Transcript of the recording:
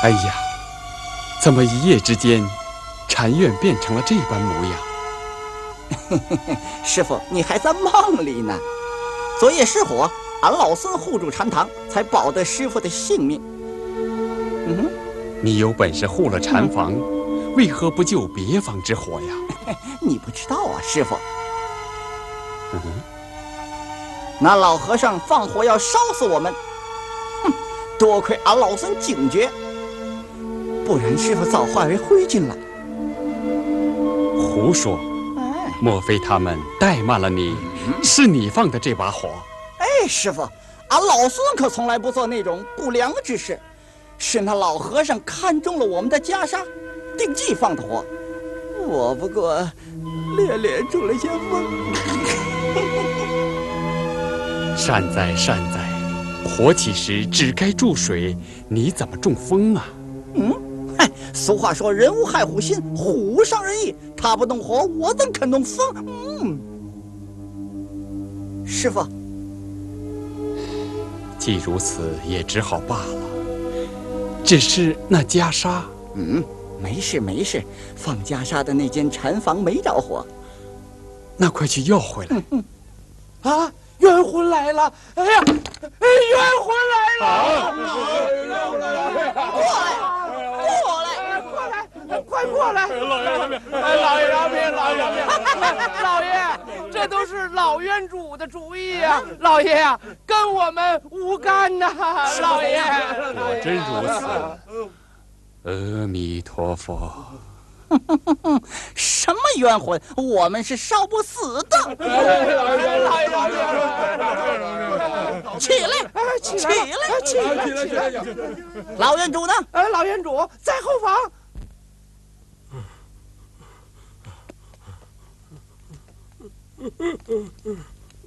哎呀，怎么一夜之间，禅院变成了这般模样？ 师傅，你还在梦里呢。昨夜失火，俺老孙护住禅堂，才保得师傅的性命。 你有本事护了禅房，为何不救别房之火呀？ 你不知道啊，师傅。那老和尚放火要烧死我们，多亏俺老孙警觉，不然师傅早化为灰烬了。 胡说！莫非他们怠慢了你？是你放的这把火？ 哎，师傅，俺老孙可从来不做那种不良之事，是那老和尚看中了我们的袈裟，定计放的火。我不过略中了些风。 善哉善哉，火起时只该注水，你怎么中风啊？ 俗话说人无害虎心，虎无伤人意。他不动火，我怎肯动风？师傅， 既如此，也只好罢了。只是那袈裟， 没事，放袈裟的那间禅房没着火。 那快去要回来。 啊！冤魂来了！哎呀，冤魂来了！快过来！老爷饶命！老爷，这都是老院主的主意呀！老爷呀，跟我们无干呐！老爷， 果真如此。阿弥陀佛。 什么冤魂？我们是烧不死的！ 老爷， 起来！老院主呢？ 老院主在后房。